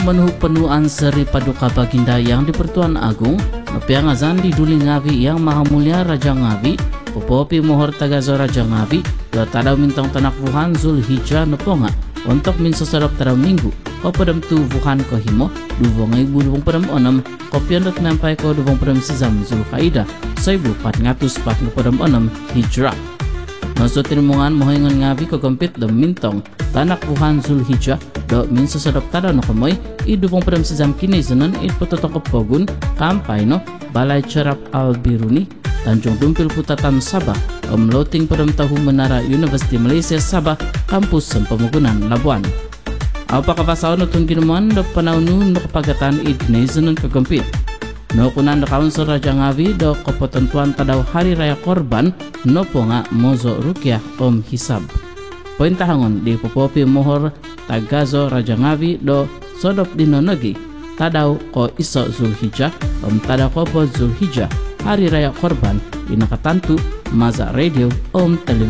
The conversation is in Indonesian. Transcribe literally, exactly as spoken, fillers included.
menuh penuhan seri paduka baginda yang di Pertuan Agung, Nopiangazan di Duli Ngawi yang Maha Mulia Raja Ngawi, Popopi Mohor Tagazo Raja Ngawi, dua tadaw mintong tanak Wuhan Zulhijjah Noponga, untuk minsosorok tadaw minggu, ko padam tu Wuhan ko himo, duvong ibu duvong padam onam, kopian dot mempai ko duvong padam sizam Zulkaidah, soibu pat ngatus pat padam onam Hijrah. Noso tinimungan mohingon Ngawi ko kompit do mintong, tanak Wuhan Zulhijjah, do minso sadok tada no kamoy idupong padam sizam kini zanon it pototong pogun kampay no Balai Cerap Al-Biruni Tanjung Dumpil Putatan Sabah om loting padam tahu Menara University Malaysia Sabah kampus Pemugunan Labuan. Apa kapasaw no tungginuman do panawnu no kapagatan idne zanon kagompit. No kunan do Kaunsel Raja Ngawi do kepotentuan tadaw Hari Raya Korban no ponga mozo rukyah om hisab. Poin tahangon di Popopi Mohor Tagazo Raja Ngawi do sodop dinonogi tadaw ko iso Zulhijjah om tadaw ko po Zulhijjah Hari Raya Korban inakatantu Maza Radio om televisi.